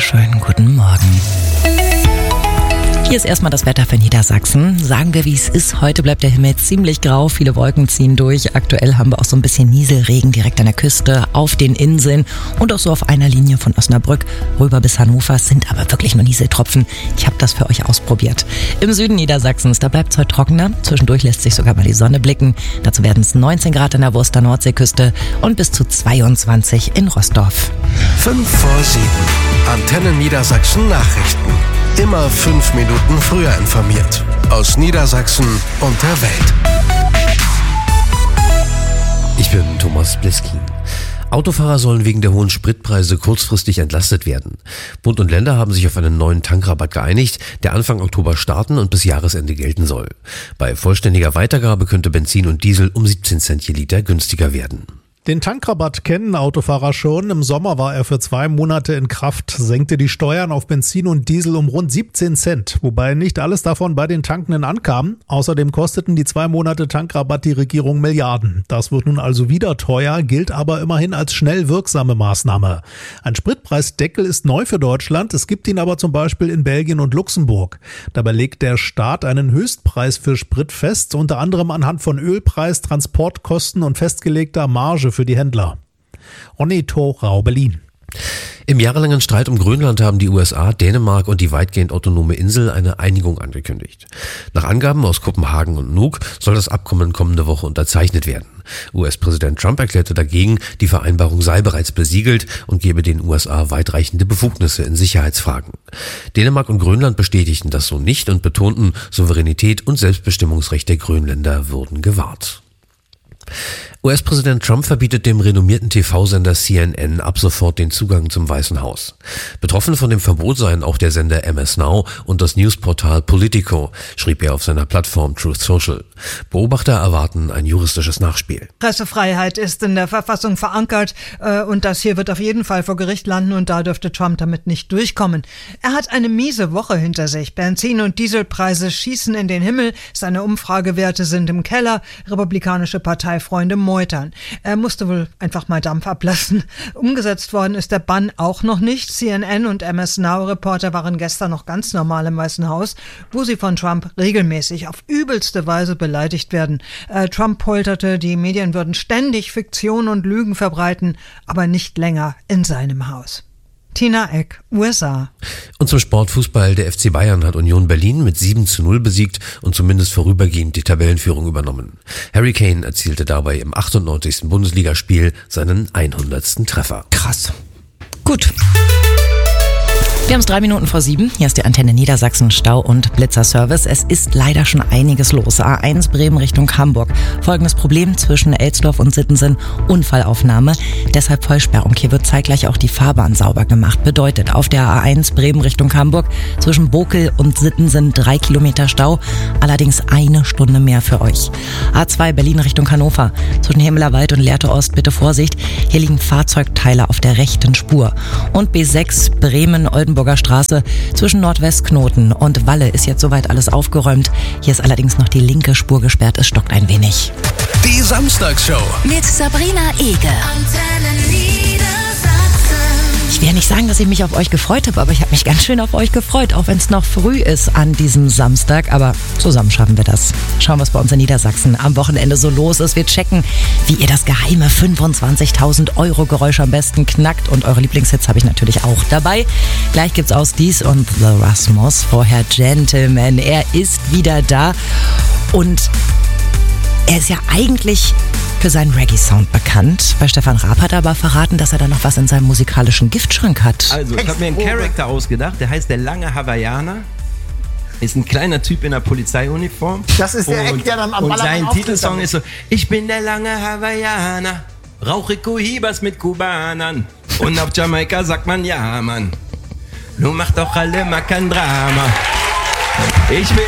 wunderschönen guten Morgen. Hier ist erstmal das Wetter für Niedersachsen. Sagen wir, wie es ist. Heute bleibt der Himmel ziemlich grau, viele Wolken ziehen durch. Aktuell haben wir auch so ein bisschen Nieselregen direkt an der Küste, auf den Inseln und auch so auf einer Linie von Osnabrück rüber bis Hannover. Es sind aber wirklich nur Nieseltropfen. Ich habe das für euch ausprobiert. Im Süden Niedersachsens, da bleibt es heute trockener. Zwischendurch lässt sich sogar mal die Sonne blicken. Dazu werden es 19 Grad an der Wurster Nordseeküste und bis zu 22 in Roßdorf. 5 vor 7. Antenne Niedersachsen Nachrichten. Immer 5 Minuten früher informiert. Aus Niedersachsen und der Welt. Ich bin Thomas Bleskin. Autofahrer sollen wegen der hohen Spritpreise kurzfristig entlastet werden. Bund und Länder haben sich auf einen neuen Tankrabatt geeinigt, der Anfang Oktober starten und bis Jahresende gelten soll. Bei vollständiger Weitergabe könnte Benzin und Diesel um 17 Cent je Liter günstiger werden. Den Tankrabatt kennen Autofahrer schon. Im Sommer war er für 2 Monate in Kraft, senkte die Steuern auf Benzin und Diesel um rund 17 Cent, wobei nicht alles davon bei den Tankenden ankam. Außerdem kosteten die 2 Monate Tankrabatt die Regierung Milliarden. Das wird nun also wieder teuer, gilt aber immerhin als schnell wirksame Maßnahme. Ein Spritpreisdeckel ist neu für Deutschland, es gibt ihn aber zum Beispiel in Belgien und Luxemburg. Dabei legt der Staat einen Höchstpreis für Sprit fest, unter anderem anhand von Ölpreis, Transportkosten und festgelegter Marge für die Händler. Ronny Thorau, Berlin. Im jahrelangen Streit um Grönland haben die USA, Dänemark und die weitgehend autonome Insel eine Einigung angekündigt. Nach Angaben aus Kopenhagen und Nuuk soll das Abkommen kommende Woche unterzeichnet werden. US-Präsident Trump erklärte dagegen, die Vereinbarung sei bereits besiegelt und gebe den USA weitreichende Befugnisse in Sicherheitsfragen. Dänemark und Grönland bestätigten das so nicht und betonten, Souveränität und Selbstbestimmungsrecht der Grönländer würden gewahrt. US-Präsident Trump verbietet dem renommierten TV-Sender CNN ab sofort den Zugang zum Weißen Haus. Betroffen von dem Verbot seien auch der Sender MS Now und das Newsportal Politico, schrieb er auf seiner Plattform Truth Social. Beobachter erwarten ein juristisches Nachspiel. Pressefreiheit ist in der Verfassung verankert und das hier wird auf jeden Fall vor Gericht landen und da dürfte Trump damit nicht durchkommen. Er hat eine miese Woche hinter sich. Benzin- und Dieselpreise schießen in den Himmel, seine Umfragewerte sind im Keller, republikanische Parteifreunde meutern. Er musste wohl einfach mal Dampf ablassen. Umgesetzt worden ist der Bann auch noch nicht. CNN und MS Now-Reporter waren gestern noch ganz normal im Weißen Haus, wo sie von Trump regelmäßig auf übelste Weise beleidigt werden. Trump polterte, die Medien würden ständig Fiktion und Lügen verbreiten, aber nicht länger in seinem Haus. Tina Eck, USA. Und zum Sportfußball, der FC Bayern hat Union Berlin mit 7:0 besiegt und zumindest vorübergehend die Tabellenführung übernommen. Harry Kane erzielte dabei im 98. Bundesligaspiel seinen 100. Treffer. Krass. Gut. Wir haben es 3 Minuten vor 7. Hier ist die Antenne Niedersachsen Stau- und Blitzerservice. Es ist leider schon einiges los. A1 Bremen Richtung Hamburg. Folgendes Problem zwischen Elsdorf und Sittensen. Unfallaufnahme. Deshalb Vollsperrung. Hier wird zeitgleich auch die Fahrbahn sauber gemacht. Bedeutet, auf der A1 Bremen Richtung Hamburg zwischen Bokel und Sittensen 3 Kilometer Stau. Allerdings 1 Stunde mehr für euch. A2 Berlin Richtung Hannover. Zwischen Hemmelerwald und Lehrte Ost bitte Vorsicht. Hier liegen Fahrzeugteile auf der rechten Spur. Und B6 Bremen-Oldenburger Straße zwischen Nordwestknoten und Walle ist jetzt soweit alles aufgeräumt. Hier ist allerdings noch die linke Spur gesperrt. Es stockt ein wenig. Die Samstagsshow mit Sabrina Ege. Ich will ja nicht sagen, dass ich mich auf euch gefreut habe, aber ich habe mich ganz schön auf euch gefreut, auch wenn es noch früh ist an diesem Samstag. Aber zusammen schaffen wir das. Schauen, was bei uns in Niedersachsen am Wochenende so los ist. Wir checken, wie ihr das geheime 25.000 Euro Geräusch am besten knackt. Und eure Lieblingshits habe ich natürlich auch dabei. Gleich gibt's aus Dies und The Rasmus. Vorher Gentleman. Er ist wieder da. Und er ist ja eigentlich für seinen Reggae-Sound bekannt. Bei Stefan Raab hat er aber verraten, dass er da noch was in seinem musikalischen Giftschrank hat. Also, ich habe mir einen Charakter ausgedacht, der heißt der lange Hawaiianer. Ist ein kleiner Typ in der Polizeiuniform. Das ist der Eck, der dann am Und Ballermann sein Titelsong ist so: Ich bin der lange Hawaiianer, rauche Cohibas mit Kubanern. Und auf Jamaika sagt man ja, Mann. Nun macht doch alle mal kein Drama. Ich will